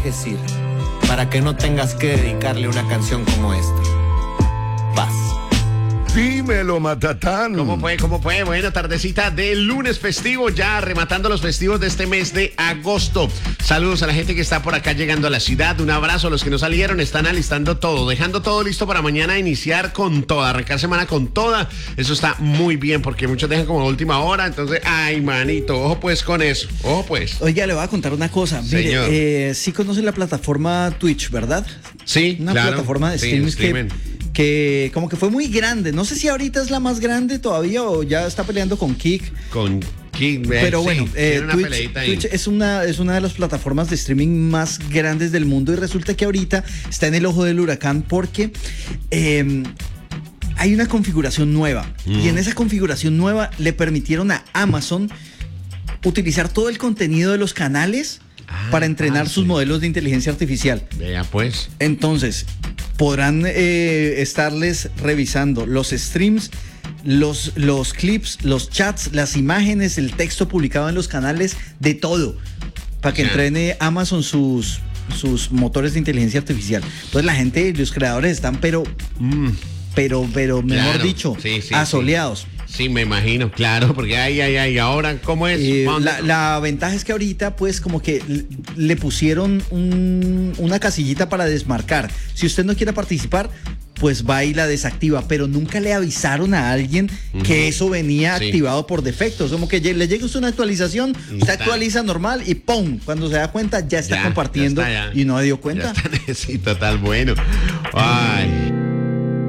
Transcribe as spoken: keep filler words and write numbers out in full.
decir, para que no tengas que dedicarle una canción como esta. Paz. Dímelo, Matatán. ¿Cómo fue? ¿Cómo fue? Buena tardecita de lunes festivo, ya rematando los festivos de este mes de agosto. Saludos a la gente que está por acá llegando a la ciudad. Un abrazo a los que no salieron, están alistando todo, dejando todo listo para mañana iniciar con toda, arrancar semana con toda. Eso está muy bien porque muchos dejan como última hora. Entonces, ay, manito, ojo pues con eso. Ojo pues. Oiga, le voy a contar una cosa. Señor. Mire, eh, sí conoce la plataforma Twitch, ¿verdad? Sí, Una claro. plataforma de Sí, streaming streaming. que, que como que fue muy grande. No sé si ahorita es la más grande todavía o ya está peleando con Kick. Con King, Pero sí, bueno, eh, tiene una Twitch, peleita ahí. Twitch es una, es una de las plataformas de streaming más grandes del mundo y resulta que ahorita está en el ojo del huracán porque eh, hay una configuración nueva Mm. y en esa configuración nueva le permitieron a Amazon utilizar todo el contenido de los canales Ah, para entrenar parce. sus modelos de inteligencia artificial. Vea pues. Entonces, podrán eh, estarles revisando los streams, los, los clips, los chats, las imágenes, el texto publicado en los canales, de todo, para que Ya. entrene Amazon sus, sus motores de inteligencia artificial. Entonces la gente, los creadores están, pero, Mm. pero, pero, mejor Claro. dicho, Sí, sí, asoleados. Sí, me imagino, claro, porque ay, ay, ay, ahora, ¿cómo es? Eh, ¿Pa' dónde? la, la ventaja es que ahorita pues como que l- le pusieron un- una casillita para desmarcar. Si usted no quiere participar, pues va y la desactiva, pero nunca le avisaron a alguien Ujú. que eso venía Sí. activado por defecto. Como que lle- le llega usted una actualización, Y usted está. actualiza normal y ¡pum! Cuando se da cuenta ya está Ya, compartiendo ya está, ya. y no dio Ya cuenta. está, sí, total, bueno. Ay.